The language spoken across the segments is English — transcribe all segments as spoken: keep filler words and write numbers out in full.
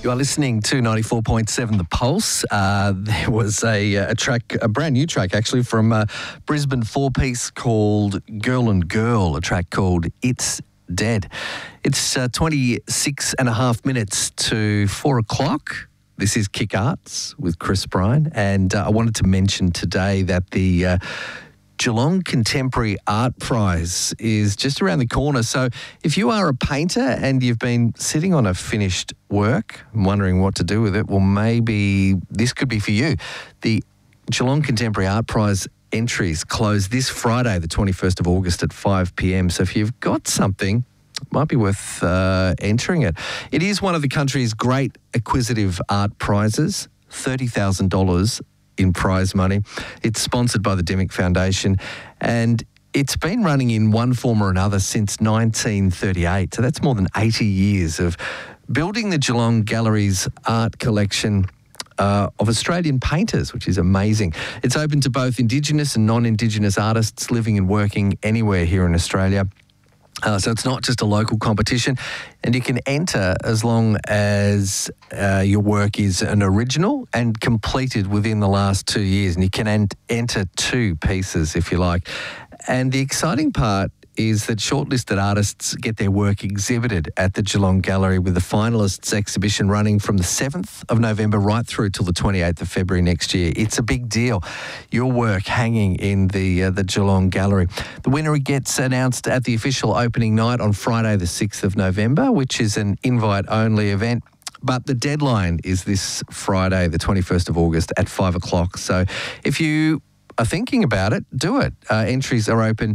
You are listening to ninety-four point seven The Pulse. Uh, there was a, a track, a brand new track actually, from uh, Brisbane four-piece called Girl and Girl, a track called It's Dead. It's uh, twenty-six and a half minutes to four o'clock. This is Kick Arts with Chris Bryan, and uh, I wanted to mention today that the uh, Geelong Contemporary Art Prize is just around the corner. So if you are a painter and you've been sitting on a finished work and wondering what to do with it, well, maybe this could be for you. The Geelong Contemporary Art Prize entries close this Friday, the twenty-first of August at five p.m. So if you've got something, it might be worth uh, entering it. It is one of the country's great acquisitive art prizes, thirty thousand dollars in prize money. It's sponsored by the Dimick Foundation, and it's been running in one form or another since nineteen thirty-eight. So that's more than eighty years of building the Geelong Gallery's art collection uh, of Australian painters, which is amazing. It's open to both Indigenous and non-Indigenous artists living and working anywhere here in Australia. Uh, so it's not just a local competition, and you can enter as long as uh, your work is an original and completed within the last two years. And you can ent- enter two pieces if you like. And the exciting part is that shortlisted artists get their work exhibited at the Geelong Gallery, with the finalists exhibition running from the seventh of November right through till the twenty-eighth of February next year. It's a big deal. Your work hanging in the uh, the Geelong Gallery. The winner gets announced at the official opening night on Friday the sixth of November, which is an invite-only event. But the deadline is this Friday, the twenty-first of August at five o'clock. So if you are thinking about it, do it. Uh, entries are open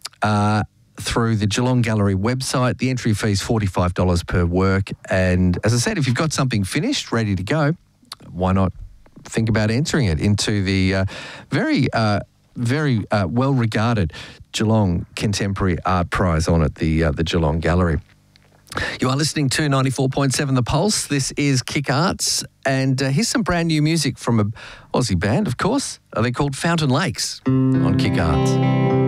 Uh, through the Geelong Gallery website. The entry fee is forty-five dollars per work. And as I said, if you've got something finished, ready to go, why not think about entering it into the uh, very, uh, very uh, well-regarded Geelong Contemporary Art Prize on at the, uh, the Geelong Gallery. You are listening to ninety-four point seven The Pulse. This is Kick Arts, and uh, here's some brand new music from a Aussie band, of course. Are they called Fountain Lakes on Kick Arts?